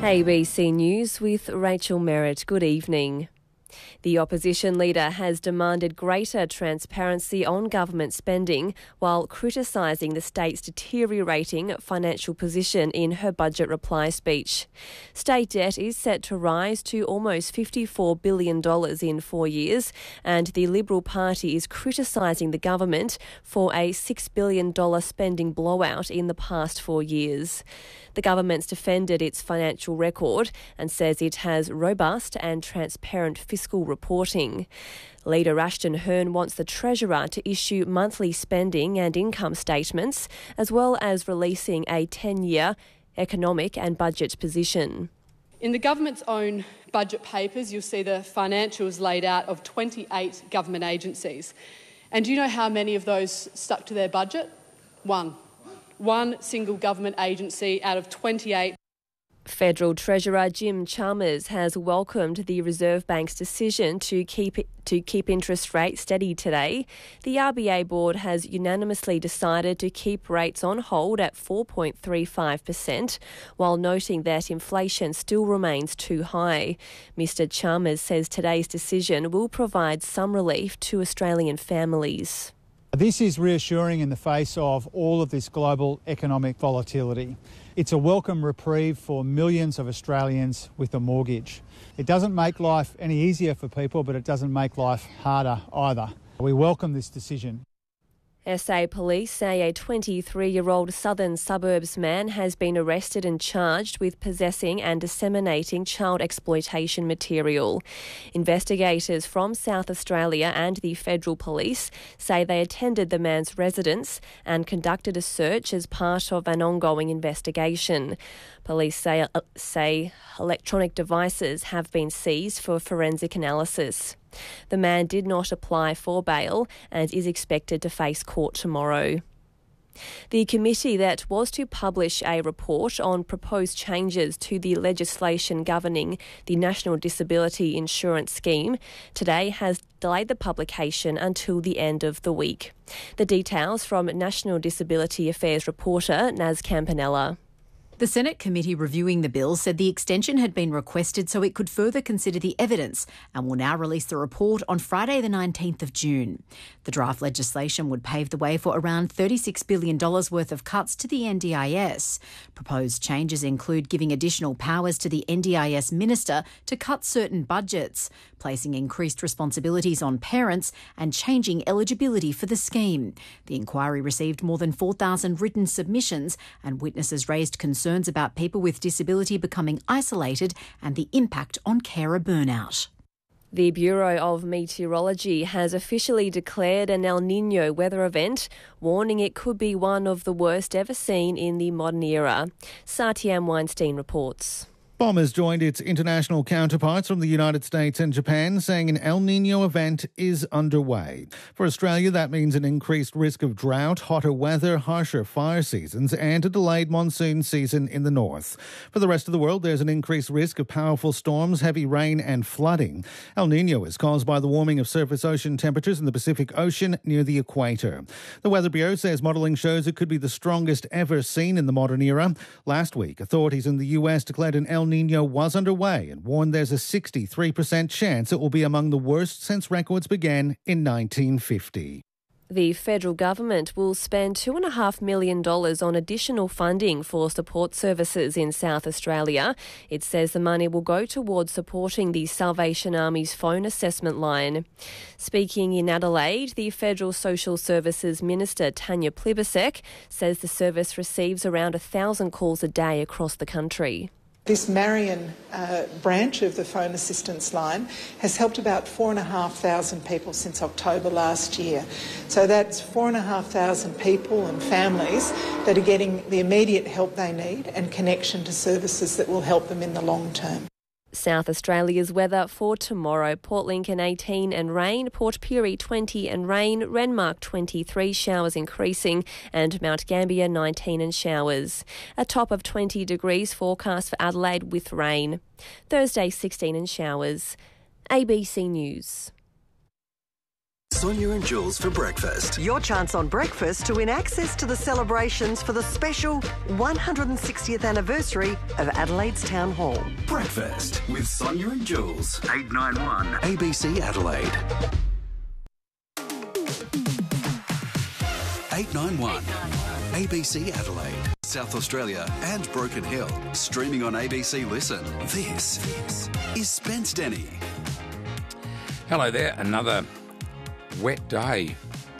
ABC News with Rachel Merritt. Good evening. The opposition leader has demanded greater transparency on government spending while criticising the state's deteriorating financial position in her budget reply speech. State debt is set to rise to almost $54 billion in 4 years, and the Liberal Party is criticising the government for a $6 billion spending blowout in the past 4 years. The government's defended its financial record and says it has robust and transparent fiscal reporting. Leader Ashton Hearn wants the Treasurer to issue monthly spending and income statements, as well as releasing a 10-year economic and budget position. In the government's own budget papers, you'll see the financials laid out of 28 government agencies. And do you know how many of those stuck to their budget? One single government agency out of 28. Federal Treasurer Jim Chalmers has welcomed the Reserve Bank's decision to keep interest rates steady today. The RBA board has unanimously decided to keep rates on hold at 4.35%, while noting that inflation still remains too high. Mr. Chalmers says today's decision will provide some relief to Australian families. This is reassuring in the face of all of this global economic volatility. It's a welcome reprieve for millions of Australians with a mortgage. It doesn't make life any easier for people, but it doesn't make life harder either. We welcome this decision. SA police say a 23-year-old southern suburbs man has been arrested and charged with possessing and disseminating child exploitation material. Investigators from South Australia and the Federal Police say they attended the man's residence and conducted a search as part of an ongoing investigation. Police say electronic devices have been seized for forensic analysis. The man did not apply for bail and is expected to face court tomorrow. The committee that was to publish a report on proposed changes to the legislation governing the National Disability Insurance Scheme today has delayed the publication until the end of the week. The details from National Disability Affairs reporter Naz Campanella. The Senate committee reviewing the bill said the extension had been requested so it could further consider the evidence and will now release the report on Friday the 19th of June. The draft legislation would pave the way for around $36 billion worth of cuts to the NDIS. Proposed changes include giving additional powers to the NDIS minister to cut certain budgets, placing increased responsibilities on parents and changing eligibility for the scheme. The inquiry received more than 4,000 written submissions and witnesses raised concerns about people with disability becoming isolated and the impact on carer burnout. The Bureau of Meteorology has officially declared an El Niño weather event, warning it could be one of the worst ever seen in the modern era. Satyam Weinstein reports. BOM has joined its international counterparts from the United States and Japan, saying an El Niño event is underway. For Australia, that means an increased risk of drought, hotter weather, harsher fire seasons, and a delayed monsoon season in the north. For the rest of the world, there's an increased risk of powerful storms, heavy rain, and flooding. El Niño is caused by the warming of surface ocean temperatures in the Pacific Ocean near the equator. The Weather Bureau says modelling shows it could be the strongest ever seen in the modern era. Last week, authorities in the US declared an El Niño was underway and warned there's a 63% chance it will be among the worst since records began in 1950. The federal government will spend $2.5 million on additional funding for support services in South Australia. It says the money will go towards supporting the Salvation Army's phone assessment line. Speaking in Adelaide, the Federal Social Services Minister Tanya Plibersek says the service receives around 1,000 calls a day across the country. This Marion branch of the phone assistance line has helped about 4,500 people since October last year. So that's 4,500 people and families that are getting the immediate help they need and connection to services that will help them in the long term. South Australia's weather for tomorrow: Port Lincoln 18 and rain, Port Pirie 20 and rain, Renmark 23, showers increasing, and Mount Gambier 19 and showers. A top of 20 degrees forecast for Adelaide with rain. Thursday 16 and showers. ABC News. Sonia and Jules for breakfast. Your chance on breakfast to win access to the celebrations for the special 160th anniversary of Adelaide's Town Hall. Breakfast with Sonia and Jules. 891 ABC Adelaide. 891 ABC Adelaide, South Australia and Broken Hill. Streaming on ABC Listen. This is Spence Denny. Hello there, another wet day